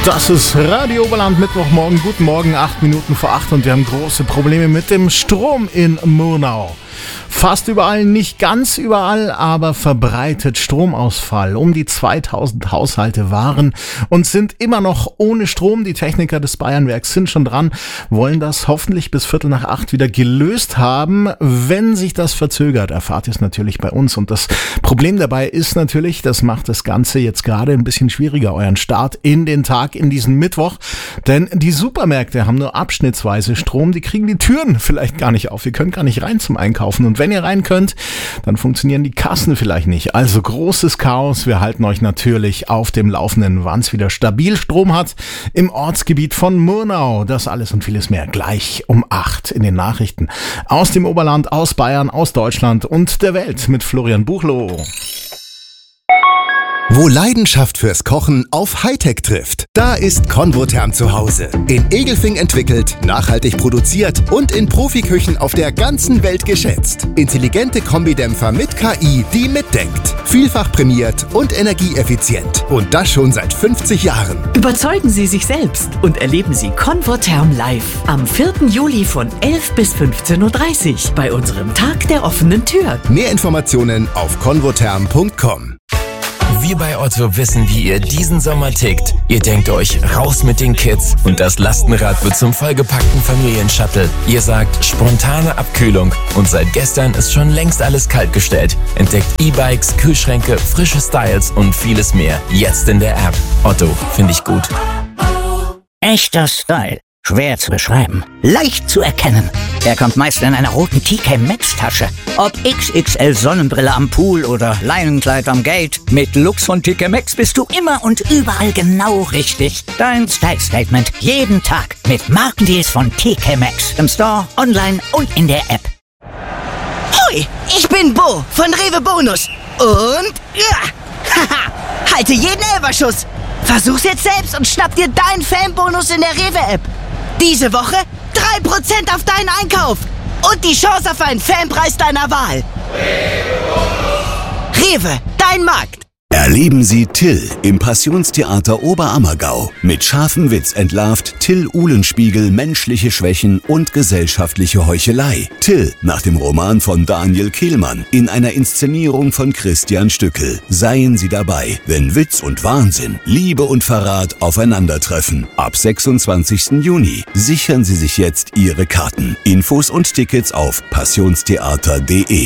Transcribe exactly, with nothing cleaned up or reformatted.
Das ist Radio Oberland, Mittwochmorgen. Guten Morgen, acht Minuten vor acht und wir haben große Probleme mit dem Strom in Murnau. Fast überall, nicht ganz überall, aber verbreitet Stromausfall. Um die zweitausend Haushalte waren und sind immer noch ohne Strom. Die Techniker des Bayernwerks sind schon dran, wollen das hoffentlich bis Viertel nach acht wieder gelöst haben. Wenn sich das verzögert, erfahrt ihr es natürlich bei uns. Und das Problem dabei ist natürlich, das macht das Ganze jetzt gerade ein bisschen schwieriger, euren Start in den Tag, in diesen Mittwoch. Denn die Supermärkte haben nur abschnittsweise Strom, die kriegen die Türen vielleicht gar nicht auf. Ihr könnt gar nicht rein zum Einkaufen. Und wenn ihr rein könnt, dann funktionieren die Kassen vielleicht nicht. Also großes Chaos. Wir halten euch natürlich auf dem Laufenden, wann es wieder stabil Strom hat im Ortsgebiet von Murnau. Das alles und vieles mehr gleich um acht in den Nachrichten aus dem Oberland, aus Bayern, aus Deutschland und der Welt mit Florian Buchloh. Wo Leidenschaft fürs Kochen auf Hightech trifft, da ist Convotherm zu Hause. In Egelfing entwickelt, nachhaltig produziert und in Profiküchen auf der ganzen Welt geschätzt. Intelligente Kombidämpfer mit K I, die mitdenkt. Vielfach prämiert und energieeffizient. Und das schon seit fünfzig Jahren. Überzeugen Sie sich selbst und erleben Sie Convotherm live am vierten Juli von elf bis fünfzehn Uhr dreißig bei unserem Tag der offenen Tür. Mehr Informationen auf convotherm punkt com. Wir bei Otto wissen, wie ihr diesen Sommer tickt. Ihr denkt euch, raus mit den Kids und das Lastenrad wird zum vollgepackten Familienshuttle. Ihr sagt, spontane Abkühlung und seit gestern ist schon längst alles kaltgestellt. Entdeckt E-Bikes, Kühlschränke, frische Styles und vieles mehr. Jetzt in der App. Otto, finde ich gut. Echter Style. Schwer zu beschreiben. Leicht zu erkennen. Er kommt meist in einer roten T K Maxx Tasche. Ob X X L Sonnenbrille am Pool oder Leinenkleid am Gate. Mit Lux von T K Maxx bist du immer und überall genau richtig. Dein Style Statement jeden Tag mit Markendeals von T K Maxx. Im Store, online und in der App. Hoi, ich bin Bo von Rewe Bonus. Und ja, haha, halte jeden Elferschuss. Versuch's jetzt selbst und schnapp dir deinen Fanbonus in der Rewe-App. Diese Woche drei Prozent auf deinen Einkauf und die Chance auf einen Fanpreis deiner Wahl. Rewe, dein Markt. Erleben Sie Till im Passionstheater Oberammergau. Mit scharfem Witz entlarvt Till Uhlenspiegel menschliche Schwächen und gesellschaftliche Heuchelei. Till nach dem Roman von Daniel Kehlmann in einer Inszenierung von Christian Stückel. Seien Sie dabei, wenn Witz und Wahnsinn, Liebe und Verrat aufeinandertreffen. Ab sechsundzwanzigsten Juni. Sichern Sie sich jetzt Ihre Karten. Infos und Tickets auf passionstheater punkt de.